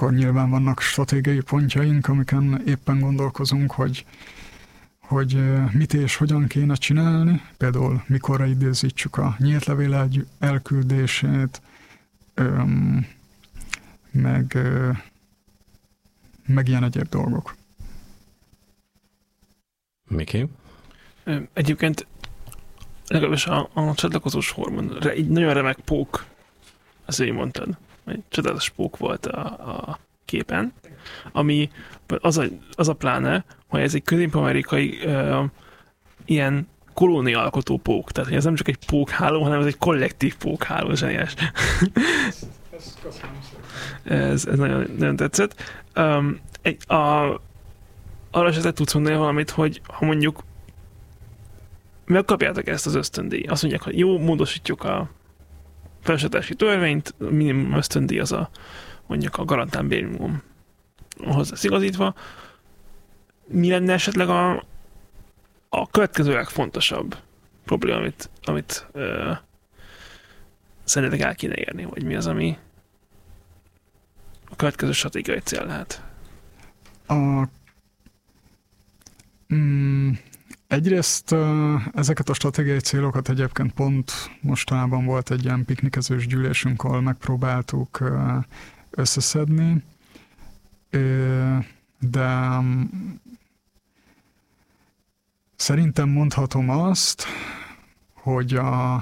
akkor nyilván vannak stratégiai pontjaink, amiken éppen gondolkozunk, hogy mit és hogyan kéne csinálni, például mikorra időzítsük a nyílt levél elküldését, meg ilyen egyéb dolgok. Miki? Egyébként legalábbis a csatlakozós hormon egy nagyon remek pók, azt így mondtad, egy csodálatos pók volt a képen, ami az a pláne, hogy ez egy közép-amerikai ilyen kolóniaalkotó pók, tehát ez nem csak egy pókháló, hanem ez egy kollektív pókháló, zseniás. Ez nagyon, nagyon tetszett. Arra se te tudsz mondani valamit, hogy ha mondjuk megkapjátok ezt az ösztöndíj, azt mondják, hogy jó, módosítjuk a felsőoktatási törvényt, a minimum ösztöndíj az mondjuk a garantált bérminimum hozzá igazítva. Mi lenne esetleg a következő legfontosabb probléma, amit szerintetek el kéne érni, vagy mi az, ami a következő stratégiai cél lehet? Egyrészt ezeket a stratégiai célokat egyébként pont mostanában volt egy ilyen piknikezős gyűlésünk, ahol megpróbáltuk összeszedni, de szerintem mondhatom azt, hogy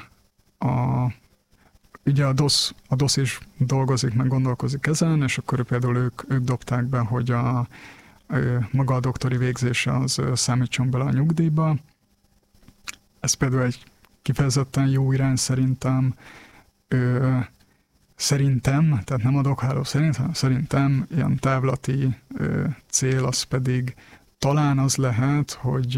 ugye a DOSZ is dolgozik, meg gondolkozik ezen, és akkor például ők dobták be, hogy maga a doktori végzése az számítson bele a nyugdíjba. Ez például egy kifejezetten jó irány szerintem. Tehát nem a dokháló szerintem ilyen távlati cél az pedig talán az lehet,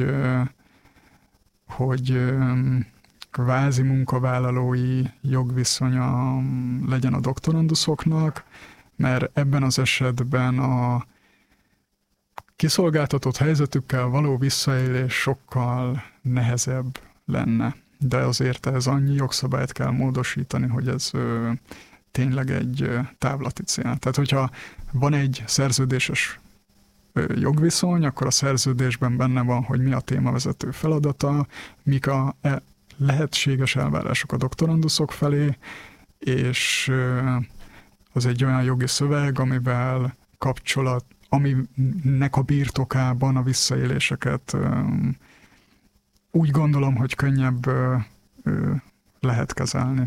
hogy kvázi munkavállalói jogviszonya legyen a doktoranduszoknak, mert ebben az esetben a kiszolgáltatott helyzetükkel való visszaélés sokkal nehezebb lenne. De azért ez annyi jogszabályt kell módosítani, hogy ez tényleg egy távlati cél. Tehát, hogyha van egy szerződéses jogviszony, akkor a szerződésben benne van, hogy mi a témavezető feladata, mik a lehetséges elvárások a doktoranduszok felé, és az egy olyan jogi szöveg, aminek a birtokában a visszaéléseket úgy gondolom, hogy könnyebb lehet kezelni.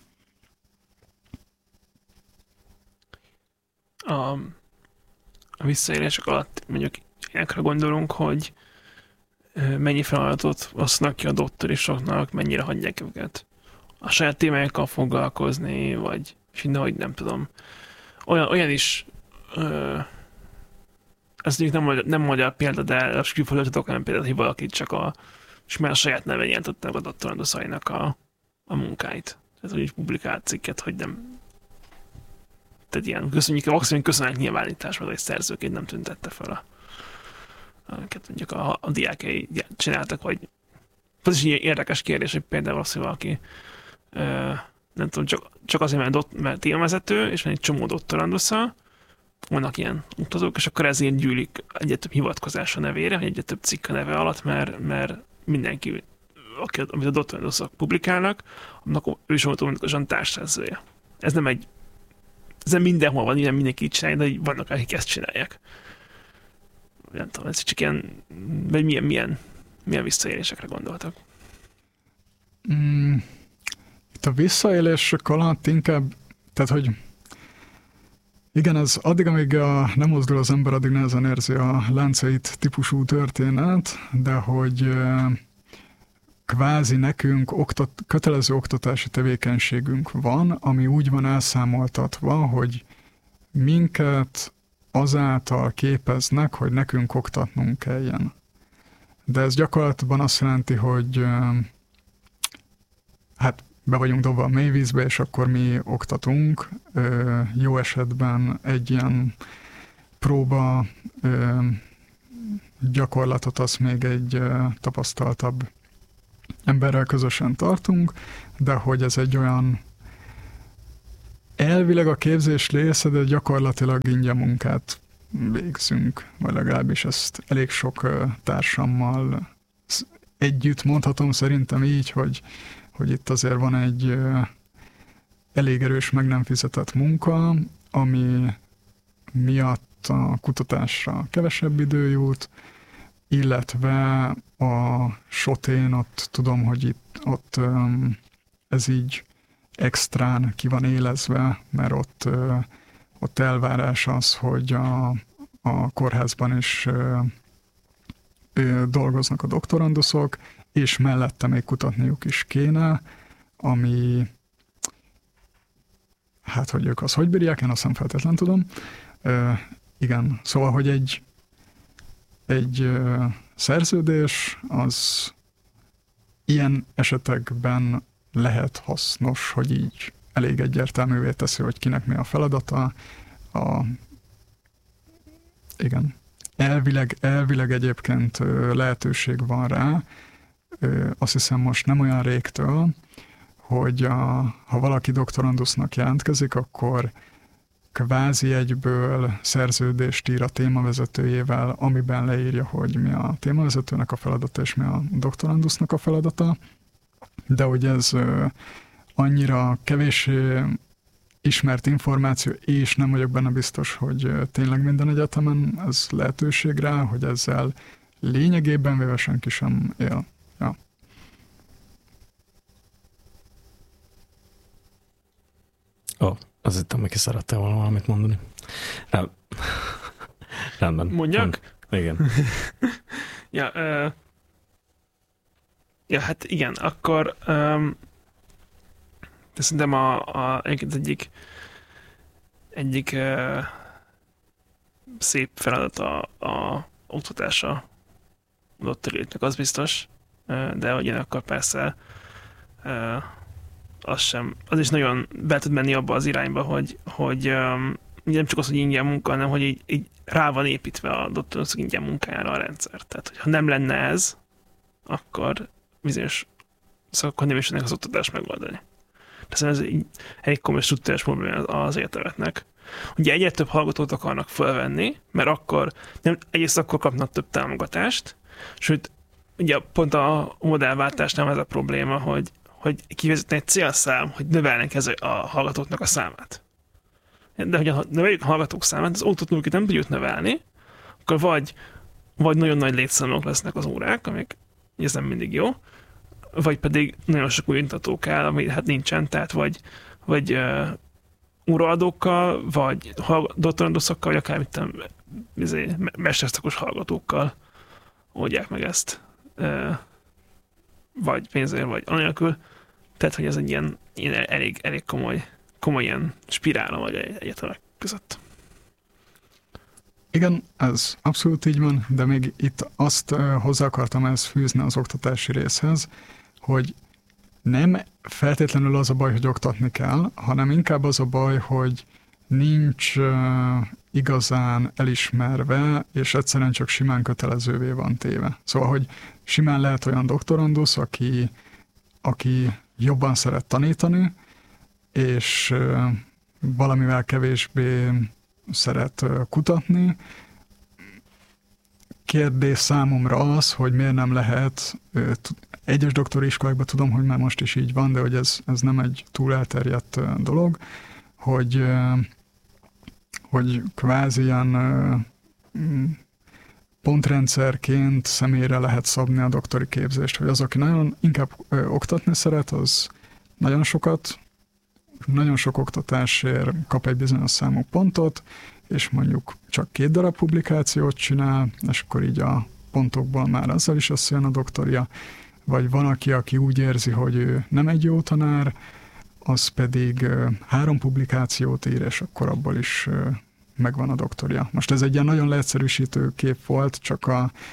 A visszaélések alatt mondjuk ilyenekre gondolunk, hogy mennyi feladatot osznak ki a doktorisoknak, mennyire hagyják őket a saját témájukkal foglalkozni, vagy hogy nem tudom. Olyan is ez nem magyar példa, de a külföldön olyan példát, hogy valaki csak a saját neven jelentette a doktoranduszainak a munkáit. Tehát, hogy így publikált cikket, hogy nem. Tehát ilyen maximum köszönet nyilvánítás, mert egy szerzőként nem tüntette fel amiket mondjuk a diákjai csináltak, vagy ez is ilyen érdekes kérdés, hogy például az, hogy valaki nem tudom, csak azért, mert témavezető, és van egy csomó doktorandusza, vannak ilyen utazók, és akkor ezért gyűlik egyre több hivatkozás a nevére, vagy egyre több cikk a neve alatt, mert mindenki, amit a doktoranduszok publikálnak, annak ő is automatikusan társszerzője. Ez nem mindenhol van, mindenki így csinálja, de vannak, akik ezt csinálják. Nem tudom, ez csak ilyen, vagy milyen visszaélésekre gondoltak? Itt a visszaélések alatt inkább, tehát hogy igen, ez addig, amíg nem mozdul az ember, addig nehezen érzi a láncait típusú történet, de hogy kvázi nekünk kötelező oktatási tevékenységünk van, ami úgy van elszámoltatva, hogy minket azáltal képeznek, hogy nekünk oktatnunk kelljen. De ez gyakorlatban azt jelenti, hogy hát be vagyunk dobva a mélyvízbe, és akkor mi oktatunk. Jó esetben egy ilyen próba gyakorlatot azt még egy tapasztaltabb emberrel közösen tartunk, de hogy ez egy olyan Elvileg a képzés része, de gyakorlatilag ingyen munkát végzünk, vagy legalábbis ezt elég sok társammal együtt mondhatom szerintem így, hogy itt azért van egy elég erős meg nem fizetett munka, ami miatt a kutatásra kevesebb idő jut, illetve a SOT-én ott tudom, hogy ott ez így extrán ki van élezve, mert ott elvárás az, hogy a kórházban is dolgoznak a doktoranduszok, és mellette még kutatniuk is kéne, ami hát, hogy ők hogy bírják, én azt nem feltétlenül tudom. Igen, szóval, hogy egy szerződés az ilyen esetekben lehet hasznos, hogy így elég egyértelművé teszi, hogy kinek mi a feladata. Igen. Elvileg egyébként lehetőség van rá, azt hiszem most nem olyan régtől, hogy ha valaki doktorandusznak jelentkezik, akkor kvázi egyből szerződést ír a témavezetőjével, amiben leírja, hogy mi a témavezetőnek a feladata, és mi a doktorandusznak a feladata, de hogy ez annyira kevéssé ismert információ, és nem vagyok benne biztos, hogy tényleg minden egyetemen ez lehetőség rá, hogy ezzel lényegében véve senki sem él. Ja. Azt hittem, hogy ki szerettél volna valamit mondani. Rendben. Mondjak? Igen. Ja, hát igen, akkor de szerintem egyik szép feladata a oktatása a doktorlétnek, az biztos, de ugyanakkor persze az is nagyon be tud menni abba az irányba, hogy nem csak az, hogy ingyen munka, hanem hogy így rá van építve a doktorok ingyen munkájára a rendszer. Tehát, hogyha nem lenne ez, akkor bizonyos akkor nem is tudnak az oktatást megoldani. De ez egy elég komoly struktúrás probléma az egyetemeknek. Ugye egyre több hallgatót akarnak felvenni, mert akkor kapnak több támogatást, sőt, ugye pont a modellváltásnál ez a probléma, hogy kivezetni egy célszám, hogy növelnek a hallgatóknak a számát. De hogyha növeljük a hallgatók számát, az oktatókat nem tudjuk növelni, akkor vagy nagyon nagy létszámok lesznek az órák, amik ez nem mindig jó, vagy pedig nagyon sok új oktató kell, ami hát nincsen, tehát vagy óraadókkal, vagy doktoranduszokkal, vagy akár mesterszakos hallgatókkal oldják meg ezt. Vagy pénzért, vagy anélkül. Tehát, hogy ez egy ilyen elég komoly ilyen spirálom vagy egyetemek között. Igen, ez abszolút így van, de még itt azt hozzá akartam ezt fűzni az oktatási részhez, hogy nem feltétlenül az a baj, hogy oktatni kell, hanem inkább az a baj, hogy nincs igazán elismerve, és egyszerűen csak simán kötelezővé van téve. Szóval, hogy simán lehet olyan doktorandusz, aki jobban szeret tanítani, és valamivel kevésbé szeret kutatni. Kérdés számomra az, hogy miért nem lehet, egyes doktori iskolákban tudom, hogy már most is így van, de hogy ez nem egy túl elterjedt dolog, hogy kvázi ilyen pontrendszerként személyre lehet szabni a doktori képzést, hogy az, aki nagyon inkább oktatni szeret, az nagyon sok oktatásért kap egy bizonyos számú pontot, és mondjuk csak 2 darab publikációt csinál, és akkor így a pontokból már azzal is összejön a doktoria, vagy van aki úgy érzi, hogy ő nem egy jó tanár, az pedig 3 publikációt ír, és akkor abból is megvan a doktoria. Most ez egy ilyen nagyon leegyszerűsítő kép volt, csak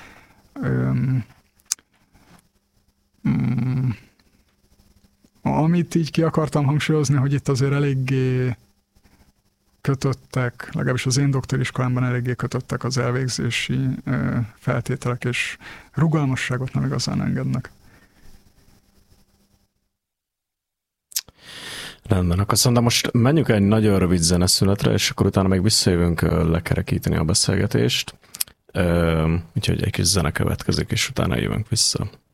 amit így ki akartam hangsúlyozni, hogy itt azért eléggé kötöttek, legalábbis az én doktoriskolámban eléggé kötöttek az elvégzési feltételek, és rugalmasságot nem igazán engednek. Rendben, akkor szerintem most menjünk egy nagyon rövid zeneszünetre, és akkor utána meg visszajövünk lekerekíteni a beszélgetést. Úgyhogy egy kis zene következik, és utána jövünk vissza.